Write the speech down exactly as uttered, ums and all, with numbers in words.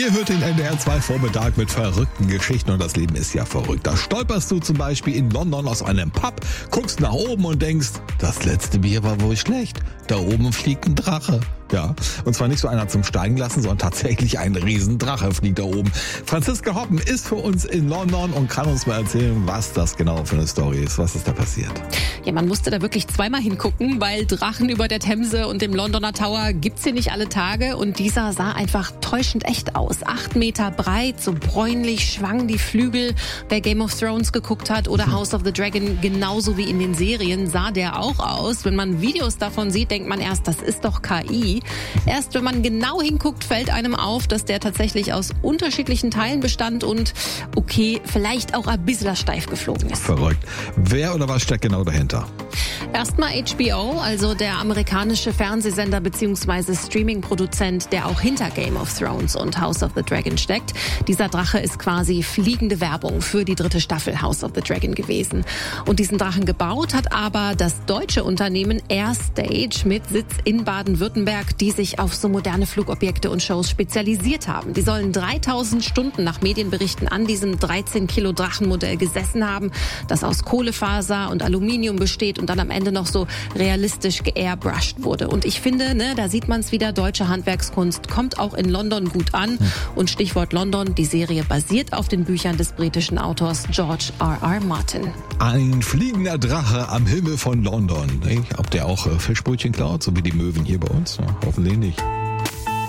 Ihr hört den N D R zwei Vormittag mit verrückten Geschichten und das Leben ist ja verrückt. Da stolperst du zum Beispiel in London aus einem Pub, guckst nach oben und denkst, das letzte Bier war wohl schlecht. Da oben fliegt ein Drache. Ja, und zwar nicht so einer zum Steigen lassen, sondern tatsächlich ein Riesendrache fliegt da oben. Franziska Hoppen ist für uns in London und kann uns mal erzählen, was das genau für eine Story ist. Was ist da passiert? Ja, man musste da wirklich zweimal hingucken, weil Drachen über der Themse und dem Londoner Tower gibt's hier nicht alle Tage. Und dieser sah einfach täuschend echt aus. Acht Meter breit, so bräunlich schwangen die Flügel. Wer Game of Thrones geguckt hat oder House of the Dragon, genauso wie in den Serien, sah der auch aus. Wenn man Videos davon sieht, denkt man erst, das ist doch K I. Erst wenn man genau hinguckt, fällt einem auf, dass der tatsächlich aus unterschiedlichen Teilen bestand und, okay, vielleicht auch ein bisschen steif geflogen ist. Verrückt. Wer oder was steckt genau dahinter? Erstmal H B O, also der amerikanische Fernsehsender bzw. Streaming-Produzent, der auch hinter Game of Thrones und House of the Dragon steckt. Dieser Drache ist quasi fliegende Werbung für die dritte Staffel House of the Dragon gewesen. Und diesen Drachen gebaut hat aber das deutsche Unternehmen Airstage mit Sitz in Baden-Württemberg, die sich auf so moderne Flugobjekte und Shows spezialisiert haben. Die sollen dreitausend Stunden nach Medienberichten an diesem dreizehn Kilo Drachenmodell gesessen haben, das aus Kohlefaser und Aluminium besteht und dann am Ende noch so realistisch geairbrushed wurde. Und ich finde, ne, da sieht man es wieder, deutsche Handwerkskunst kommt auch in London gut an. Und Stichwort London, die Serie basiert auf den Büchern des britischen Autors George R R. Martin. Ein fliegender Drache am Himmel von London. Ob der auch Fischbrötchen klaut, so wie die Möwen hier bei uns? Ja, hoffentlich nicht.